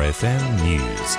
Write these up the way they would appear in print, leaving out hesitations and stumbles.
2NURFM News.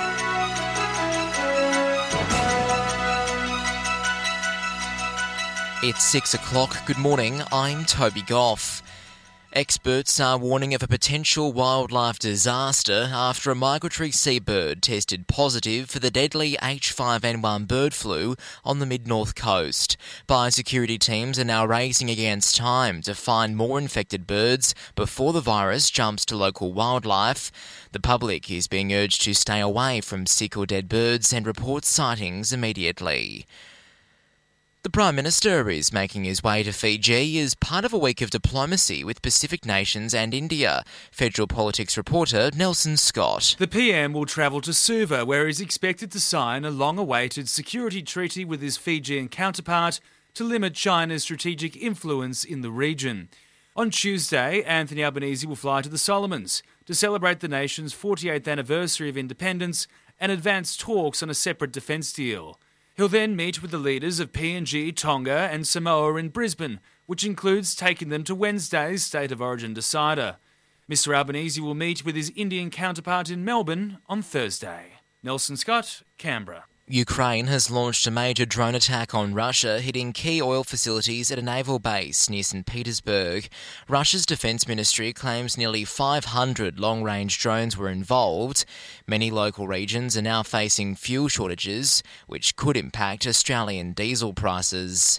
It's 6 o'clock. Good morning, I'm Toby Goff. Experts are warning of a potential wildlife disaster after a migratory seabird tested positive for the deadly H5N1 bird flu on the mid-north coast. Biosecurity teams are now racing against time to find more infected birds before the virus jumps to local wildlife. The public is being urged to stay away from sick or dead birds and report sightings immediately. The Prime Minister is making his way to Fiji as part of a week of diplomacy with Pacific nations and India. Federal Politics reporter Nelson Scott. The PM will travel to Suva, where he's expected to sign a long-awaited security treaty with his Fijian counterpart to limit China's strategic influence in the region. On Tuesday, Anthony Albanese will fly to the Solomons to celebrate the nation's 48th anniversary of independence and advance talks on a separate defence deal. He'll then meet with the leaders of PNG, Tonga and Samoa in Brisbane, which includes taking them to Wednesday's State of Origin decider. Mr Albanese will meet with his Indian counterpart in Melbourne on Thursday. Nelson Scott, Canberra. Ukraine has launched a major drone attack on Russia, hitting key oil facilities at a naval base near St. Petersburg. Russia's defence ministry claims nearly 500 long-range drones were involved. Many local regions are now facing fuel shortages, which could impact Australian diesel prices.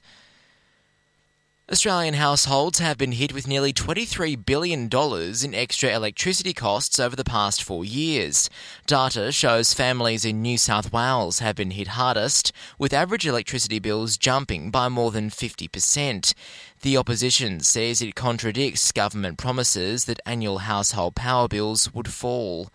Australian households have been hit with nearly $23 billion in extra electricity costs over the past 4 years. Data shows families in New South Wales have been hit hardest, with average electricity bills jumping by more than 50%. The opposition says it contradicts government promises that annual household power bills would fall.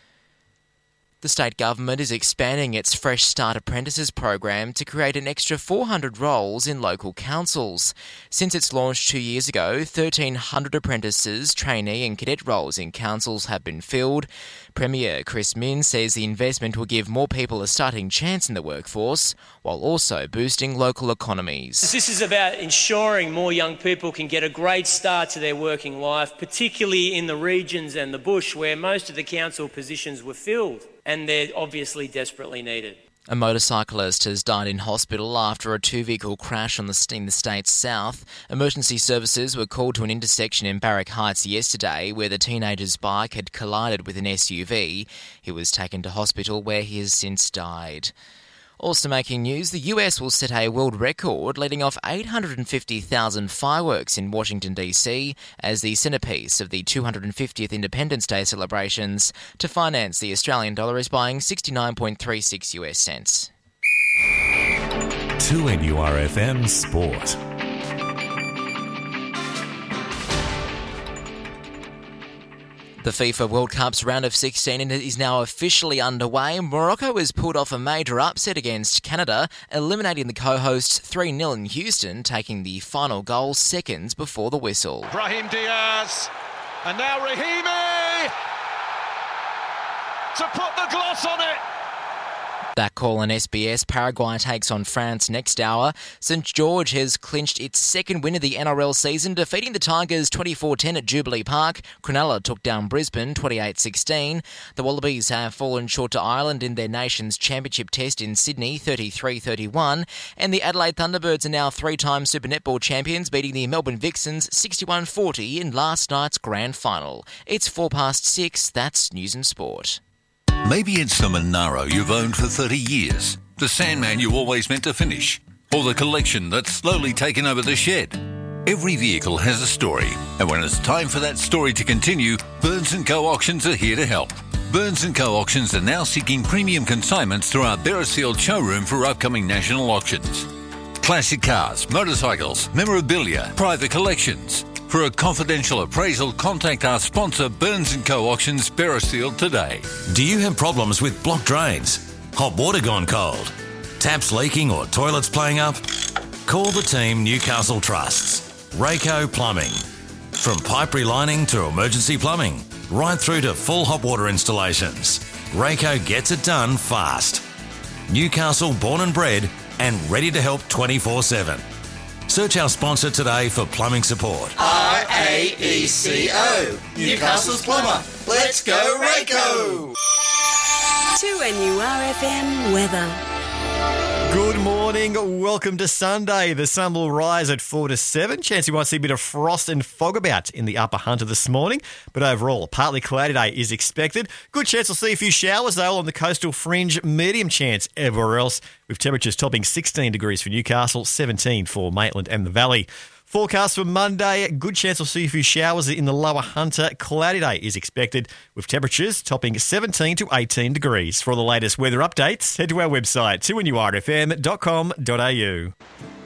The state government is expanding its Fresh Start Apprentices program to create an extra 400 roles in local councils. Since its launch 2 years ago, 1,300 apprentices, trainee and cadet roles in councils have been filled. Premier Chris Minns says the investment will give more people a starting chance in the workforce, while also boosting local economies. This is about ensuring more young people can get a great start to their working life, particularly in the regions and the bush where most of the council positions were filled. And they're obviously desperately needed. A motorcyclist has died in hospital after a two-vehicle crash in the state's south. Emergency services were called to an intersection in Barrack Heights yesterday where the teenager's bike had collided with an SUV. He was taken to hospital where he has since died. Also making news, the US will set a world record, letting off 850,000 fireworks in Washington, D.C. as the centrepiece of the 250th Independence Day celebrations. To finance the Australian dollar is buying 69.36 US cents. 2NURFM Sport. The FIFA World Cup's round of 16 is now officially underway. Morocco has pulled off a major upset against Canada, eliminating the co-hosts 3-0 in Houston, taking the final goal seconds before the whistle. Brahim Diaz, and now Rahimi to put the gloss on it. That call on SBS. Paraguay takes on France next hour. St George has clinched its second win of the NRL season, defeating the Tigers 24-10 at Jubilee Park. Cronulla took down Brisbane 28-16. The Wallabies have fallen short to Ireland in their nation's championship test in Sydney 33-31. And the Adelaide Thunderbirds are now three-time Super Netball champions, beating the Melbourne Vixens 61-40 in last night's grand final. It's 6:04. That's News and Sport. Maybe it's the Monaro you've owned for 30 years, the Sandman you always meant to finish, or the collection that's slowly taken over the shed. Every vehicle has a story, and when it's time for that story to continue, Burns & Co. Auctions are here to help. Burns & Co. Auctions are now seeking premium consignments through our Beresfield showroom for upcoming national auctions. Classic cars, motorcycles, memorabilia, private collections. For a confidential appraisal, contact our sponsor Burns & Co. Auctions, Beresfield today. Do you have problems with blocked drains? Hot water gone cold? Taps leaking or toilets playing up? Call the team Newcastle trusts. Rayco Plumbing. From pipe relining to emergency plumbing, right through to full hot water installations. Rayco gets it done fast. Newcastle born and bred and ready to help 24/7. Search our sponsor today for plumbing support. RAECO, Newcastle's plumber. Let's go Rayco! 2NURFM weather. Good morning. Welcome to Sunday. The sun will rise at 4 to 7. Chance you might see a bit of frost and fog about in the upper Hunter this morning. But overall, a partly cloudy day is expected. Good chance we'll see a few showers, though, on the coastal fringe. Medium chance everywhere else, with temperatures topping 16 degrees for Newcastle, 17 for Maitland and the Valley. Forecast for Monday, good chance we'll see a few showers in the lower Hunter. Cloudy day is expected, with temperatures topping 17 to 18 degrees. For all the latest weather updates, head to our website, 2NURFM.com.au.